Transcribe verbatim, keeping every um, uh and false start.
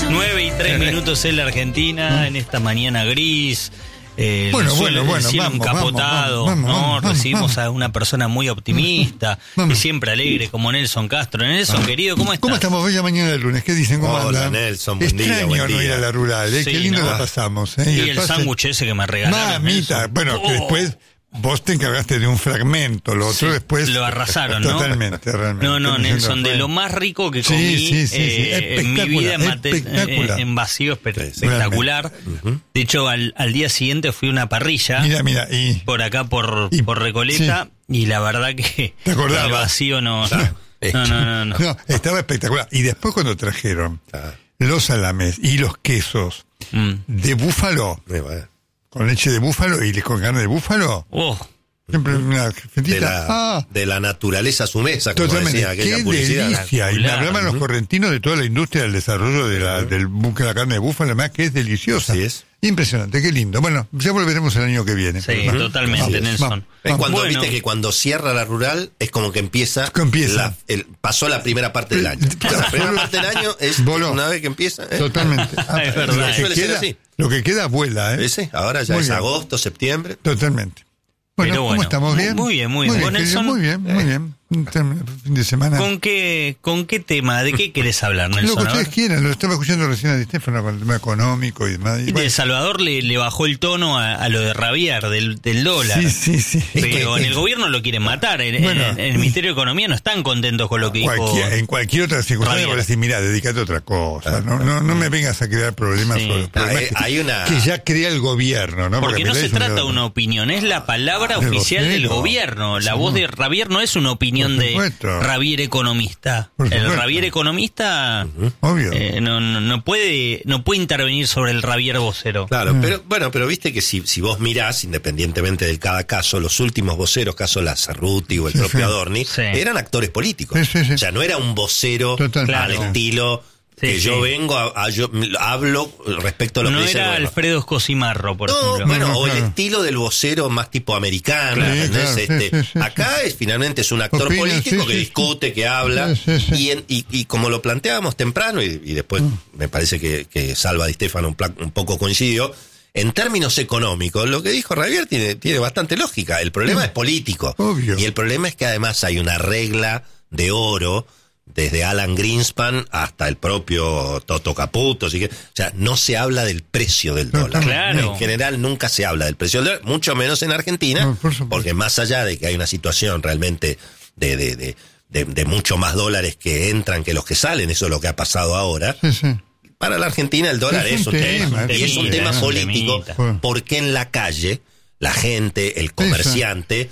nueve y tres minutos en la Argentina, en esta mañana gris. Eh, bueno, el bueno, cielo, bueno, el cielo vamos, encapotado, vamos, vamos, ¿no? vamos, vamos, Recibimos vamos. a una persona muy optimista, Vamos. y siempre alegre, como Nelson Castro. Nelson, Ah. querido, ¿cómo estás? ¿Cómo estamos? Bella mañana de lunes. ¿Qué dicen? ¿Cómo Hola, andan? Nelson, buen día, Extraño buen no ir día. a la rural, ¿eh? Sí, Qué lindo ¿no? la pasamos, ¿eh? Y el pase- sándwich ese que me regalaron. Mamita, Nelson. bueno, que Oh. después vos te encargaste de un fragmento, lo otro Sí, después... lo arrasaron, ¿no? Totalmente, realmente. No, no, Me siento Nelson, de re- lo más rico que Sí, comí sí, sí, sí. eh, en mi vida en, mate- Espectacular. eh, en vacío espe- Sí, sí. espectacular. Ujú. De hecho, al, al día siguiente fui a una parrilla Mira, mira, y... por acá, por, Y- por Recoleta, y la verdad que ¿Te acordabas? el vacío no... Ah, No, no, no, no. No, estaba espectacular. Y después cuando trajeron Ah, los salames y los quesos Mm. de búfalo, me va. con leche de búfalo y con carne de búfalo, Oh, siempre una De fetita. la, Ah, de la naturaleza su mesa, como totalmente. decía aquella Qué publicidad. delicia. Y me Claro. hablaban los correntinos de toda la industria del desarrollo de la, del buque de la carne de búfalo, además que es deliciosa. Así es. Impresionante, qué lindo. Bueno, ya volveremos el año que viene. sí, Vamos. totalmente, Vamos, Nelson. vamos, Es vamos. cuando Bueno. viste que cuando cierra la rural es como que empieza, Que empieza. la- el, pasó la primera parte del año. La primera parte del año es Voló. una vez que empieza. ¿eh? Totalmente. Ah, Es verdad. Lo que Suele ser queda, así. lo que queda vuela, ¿eh? Ese, ahora ya Muy es bien. agosto, septiembre. Totalmente. Bueno, Pero ¿cómo bueno, estamos? muy- ¿Bien? muy bien, muy bien. Muy ¿Vos, bien, Nelson? muy bien, muy bien. Un term- fin de semana. ¿Con qué, ¿Con qué tema? ¿De qué querés hablar, Lo que Nelson? A ustedes ver. quieran, lo estaba escuchando recién a Di Stefano con el tema económico y demás. Y De bueno, Salvador le, le bajó el tono a, a lo de rabiar del, del dólar. sí, sí, sí. Pero en el gobierno lo quieren matar. En, en- Bueno, en el Ministerio de Economía no están contentos con lo que dijo. Cualquier- en cualquier otra circunstancia, Javier. por decir, mira, dedícate a otra cosa. No, no, no me vengas a crear problemas Sí. sobre los problemas Hay- que, hay una- que ya crea el gobierno, ¿no? Porque no Milei se es un trata de gobierno. una opinión, es la palabra Ah, del oficial del vocero. gobierno. La Sí. voz de Ravier no es una opinión Por de supuesto. Ravier economista. Por El supuesto. Ravier economista Obvio. eh, no, no, no puede no puede intervenir sobre el Ravier vocero. Claro, Mm. pero bueno, pero viste que si, si vos mirás, independientemente de cada caso, los últimos voceros, caso la Cerruti o el Sí, propio sí. Adorni, Sí. eran actores políticos. Sí, sí, sí. O sea, no era un vocero Totalmente. al Claro. estilo Sí, que sí. yo vengo a, a- yo hablo respecto a lo No que dice el era gobierno. Alfredo Escosimarro, por No, ejemplo. bueno, No, o el claro. estilo del vocero más tipo americano, Claro. ¿entendés? Sí, claro, Este, sí, sí, sí, acá es finalmente es un actor Opina, político sí, que sí, discute, que habla, Sí, sí, sí. Y, en- y, y como lo planteábamos temprano, y, y después me parece que, que Salva Di Stefano un, pla- un poco coincidió, en términos económicos, lo que dijo Ravier tiene, tiene bastante lógica. El problema es político. Obvio. Y el problema es que además hay una regla de oro desde Alan Greenspan hasta el propio Toto Caputo, así que, o sea, no se habla del precio del dólar. Claro. En general nunca se habla del precio del dólar, mucho menos en Argentina, No, por supuesto. porque más allá de que hay una situación realmente de, de, de, de, de mucho más dólares que entran que los que salen, eso es lo que ha pasado ahora, Sí, sí. para la Argentina el dólar Es es un un tema, tema, y es un temita, tema es un político, temita. porque en la calle la gente, el comerciante,